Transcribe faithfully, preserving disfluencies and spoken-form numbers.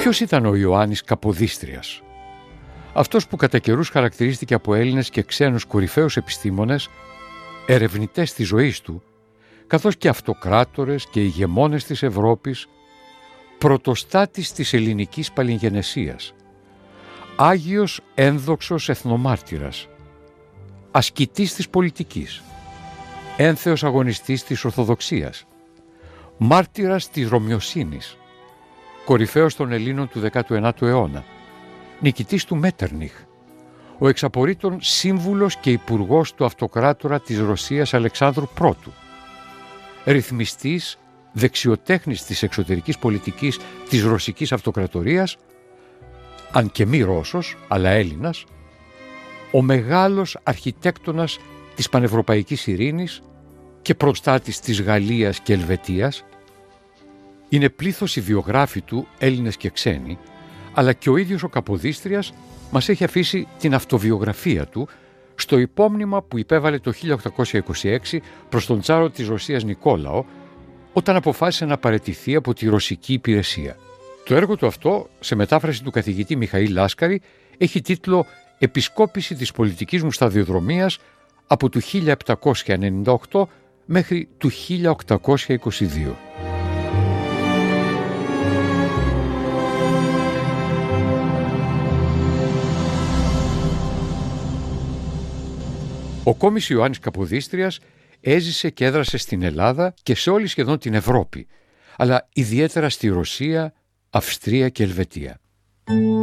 Ποιος ήταν ο Ιωάννης Καποδίστριας? Αυτός που κατά καιρούς χαρακτηρίστηκε από Έλληνες και ξένους κορυφαίους επιστήμονες, ερευνητές της ζωής του, καθώς και αυτοκράτορες και ηγεμόνες της Ευρώπης, πρωτοστάτης της ελληνικής παλιγενεσίας, άγιος ένδοξος εθνομάρτυρας, ασκητής της πολιτικής, ένθεος αγωνιστής της Ορθοδοξίας, μάρτυρας της Ρωμιοσύνης, κορυφαίος των Ελλήνων του δέκατου ένατου αιώνα, νικητής του Μέττερνιχ, ο εξαπορρίτων σύμβουλος και υπουργός του αυτοκράτορα της Ρωσίας Αλεξάνδρου Πρώτου, ρυθμιστής, δεξιοτέχνης της εξωτερικής πολιτικής της Ρωσικής Αυτοκρατορίας, αν και μη Ρώσος, αλλά Έλληνας, ο μεγάλος αρχιτέκτονας της πανευρωπαϊκής ειρήνης και προστάτης της Γαλλίας και Ελβετίας. Είναι πλήθος οι βιογράφοι του, Έλληνες και ξένοι, αλλά και ο ίδιος ο Καποδίστριας μας έχει αφήσει την αυτοβιογραφία του στο υπόμνημα που υπέβαλε το χίλια οκτακόσια είκοσι έξι προς τον Τσάρο της Ρωσίας Νικόλαο, όταν αποφάσισε να παραιτηθεί από τη ρωσική υπηρεσία. Το έργο του αυτό, σε μετάφραση του καθηγητή Μιχαήλ Λάσκαρη, έχει τίτλο «Επισκόπηση της πολιτικής μου σταδιοδρομίας από το χίλια επτακόσια ενενήντα οκτώ μέχρι το χίλια οκτακόσια είκοσι δύο». Ο κόμις Ιωάννης Καποδίστριας έζησε και έδρασε στην Ελλάδα και σε όλη σχεδόν την Ευρώπη, αλλά ιδιαίτερα στη Ρωσία, Αυστρία και Ελβετία.